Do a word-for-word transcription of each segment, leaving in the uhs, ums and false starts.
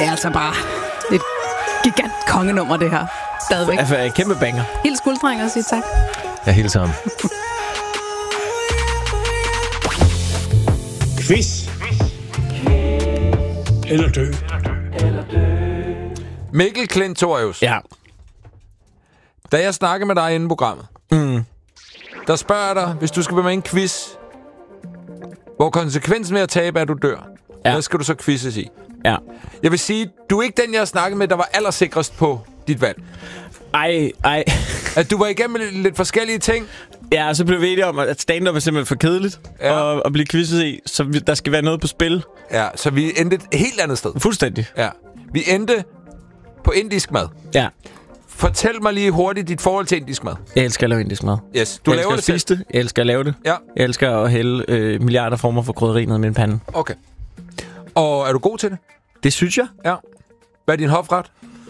Det er altså bare et gigant kongenummer, det her. Stadigvæk. Altså, en kæmpe banger. Helt skuldring og sige tak. Ja, helt sammen. Quiz. Eller dø. Mikkel Klintorius. Ja. Da jeg snakker med dig inden programmet, mm. der spørger jeg dig, hvis du skal være med i en quiz, hvor konsekvensen ved at tabe er, at du dør. Ja. Hvad skal du så quizzes i? Ja. Jeg vil sige, du er ikke den, jeg har snakket med, der var allersikrest på dit valg. Ej, ej. At du var igennem lidt forskellige ting. Ja, og så blev vi enige om, at stand-up er simpelthen for kedeligt ja. at, at blive quizzet i, så vi, der skal være noget på spil. Ja, så vi endte et helt andet sted. Fuldstændig. Ja. Vi endte på indisk mad. Ja. Fortæl mig lige hurtigt dit forhold til indisk mad. Jeg elsker at lave indisk mad. Yes, du jeg laver elsker det at spise det. Jeg elsker at lave det. Ja. Jeg elsker at hælde øh, milliarder former for krydderi ned i min pande. Okay. Og er du god til det? Det synes jeg. Ja. Hvad er din hofret?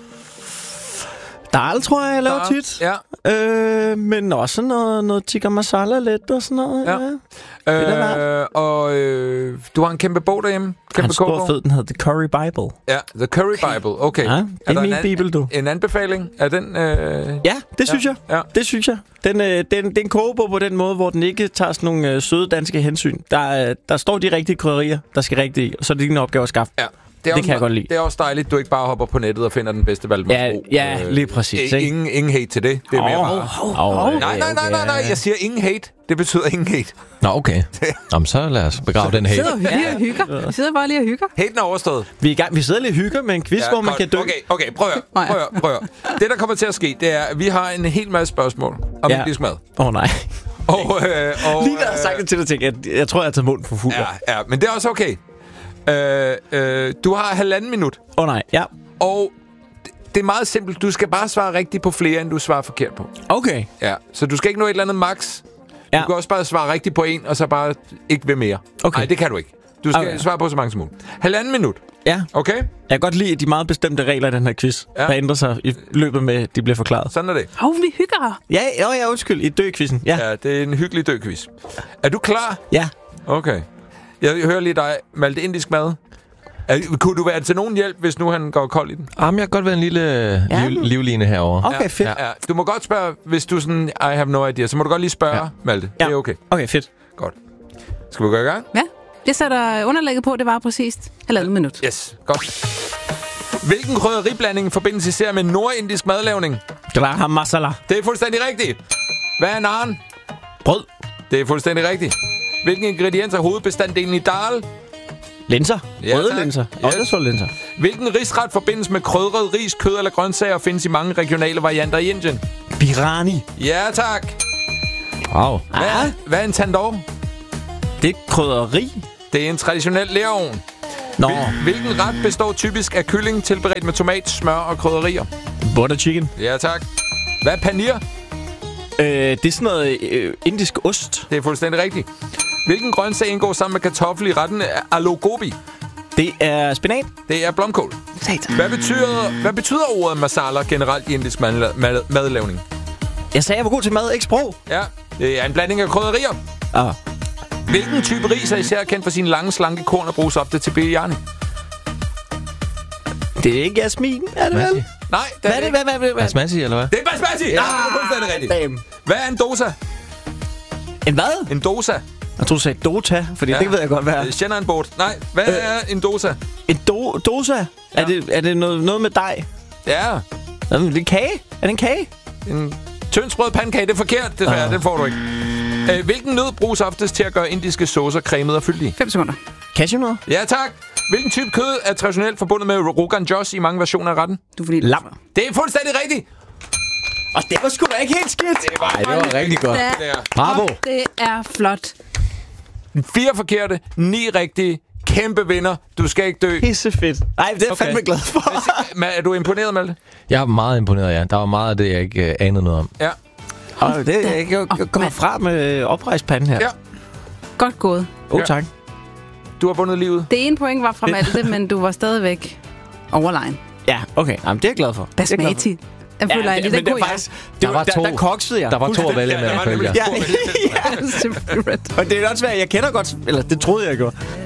Dal, tror jeg, jeg laver Dal. tit. Ja. Øh, men også noget, noget tikka masala lidt og sådan noget. Ja. ja. Det Øh, og øh, du har en kæmpe bog derhjemme. Kæmpe en stor fed, den hedder The Curry Bible. Ja, The Curry Bible. Okay. Ja, det er, er min en, bibel, du. En anbefaling af den? Øh... Ja, det synes ja. jeg. Ja. Det synes jeg. Den, øh, den, den kogebog på den måde, hvor den ikke tager sådan nogle øh, søde danske hensyn. Der, øh, der står de rigtige krydderier, der skal rigtigt i, og så er det din opgave at skaffe. Ja. Det, er det kan jeg godt lide. Det er også dejligt, du ikke bare hopper på nettet og finder den bedste Valdemarsro. Ja, ja, lige præcis. Øh, ingen, ingen hate til det. Det er mere oh, bare... Oh, oh, nej, nej, nej, nej, nej. Jeg siger ingen hate. Det betyder ingen hate. Nå, okay. Jamen, så lad os begrave den hate. Vi sidder lige og hygger. Vi sidder bare lige og hygger. Haten er overstået. Vi er i gang. Vi sidder lige og hygger med en quiz, ja, hvor man godt. kan dø. Okay, okay, prøv at høre. Prøv at høre, prøv at høre. Det, der kommer til at ske, det er, at vi har en hel masse spørgsmål om ja. indisk mad. Åh, oh, nej. Og, øh, og, lige da jeg har sagt det til dig, tænker jeg, jeg tror, jeg har taget munden for fuld. Ja, ja, men det er også okay. Øh, øh, du har halvanden minut. Åh oh, nej, ja. Og det er meget simpelt. Du skal bare svare rigtigt på flere, end du svarer forkert på. Okay. Ja, så du skal ikke nå et eller andet max. Ja. Du kan også bare svare rigtigt på en, og så bare ikke ved mere. Okay. Nej, det kan du ikke. Du skal okay. svare på så mange som muligt. Halvanden minut. Ja. Okay? Jeg kan godt lide de meget bestemte regler i den her quiz, ja. der ændrer sig i løbet med, at de bliver forklaret. Sådan er det. Hov, vi hygger. Ja, ja, ja, undskyld. I dø-quizzen. Ja. Ja, det er en hyggelig dø-quiz. Er du klar? Ja. Okay. Jeg hører lige dig, Malte, indisk mad. Er, kunne du være til nogen hjælp, hvis nu han går kold i den? Jamen, jeg kan godt være en lille ja. liv, livline herovre. Okay, fedt. Ja, ja. Du må godt spørge, hvis du sådan, I have no idea, så må du godt lige spørge, ja. Malte. Ja. Det er okay. Okay, fedt. Godt. Skal vi gå i gang? Ja, det sætter underlægget på, det var præcist halvandet minut. Yes, godt. Hvilken krydderiblanding forbindes især med nordindisk madlavning? Garam masala. Det er fuldstændig rigtigt. Hvad er naan? Brød. Det er fuldstændig rigtigt. Hvilken ingrediens er hovedbestanddelen i dal? Linser. Ja, Røde tak. linser. Yes. Også så linser. Hvilken risret forbindes med krydret ris, kød eller grøntsager og findes i mange regionale varianter i Indien? Birani. Ja, tak. Wow. Hvad er, hvad er en tandoor? Det er krydderi. Det er en traditionel lerovn. Nå. Hvil, hvilken ret består typisk af kylling tilberedt med tomat, smør og krydderier? Butter chicken. Ja, tak. Hvad er paneer? Øh, det er sådan noget øh, indisk ost. Det er fuldstændig rigtigt. Hvilken grøntsag indgår sammen med kartoffel i retten aloo gobi? Det er spinat. Det er blomkål. Satan. Hvad betyder, hvad betyder ordet masala generelt i indisk mad, mad, madlavning? Jeg sagde, jeg var god til mad, ikke sprog. Ja, det er en blanding af krydderier. Ah. Hvilken type ris er især kendt for sine lange, slanke korn og bruges ofte til biryani? Det er ikke jasmin, er det vel? Nej, det hvad er det? Hvad, hvad, hvad, hvad? Basmati, eller hvad? Det er basmati! Ja, det er fuldstændig rigtigt. Damn. Hvad er en dosa? En hvad? En dosa. Jeg tror, du sagde Dota, fordi ja. det ved jeg godt, hvad er. Shenanboard. Nej, hvad øh. er en dosa? En do dosa? Ja. Er det, er det noget, noget med dej? Ja. Er det en kage? Er det en kage? En tyndsprød pandekage, det er forkert, desværre. Uh. Den får du ikke. Øh, hvilken nød bruges oftest til at gøre indiske saucer cremede og fyldige? Fem sekunder. Cashewnød? Ja, tak. Hvilken type kød er traditionelt forbundet med Rogan Josh i mange versioner af retten? Du fordi lam. Det er fuldstændig rigtigt. Og det var sgu da ikke helt skidt. Det var, Ej, det var rigtig godt. Ja. Bravo. Det er flot. Fire forkerte, ni rigtige. Kæmpe vinder. Du skal ikke dø. Pissefedt. Nej, det er jeg Okay. fandme glad for. Ma- er du imponeret, Malte? Jeg er meget imponeret, ja. Der var meget af det, jeg ikke uh, anede noget om. Ja. Og det jeg kan jo gå fra med oprejspanden her. Ja. Godt gået. Åh, oh, Ja. tak. Du har vundet livet. Det ene point var fra Malte, men du var stadigvæk overlegen. Ja, okay. Jamen, det er jeg glad for. Det er jeg glad for. Basmati. Jeg føler, Ja, at det, det, men det det er er faktisk... Det Der var, var der, to. der koksede jeg. Der var to at vælge Ja, med, der var følger nemlig jeg. to at vælge. Ja, simpelthen. og det er også hvad jeg kender godt... Eller det troede jeg godt.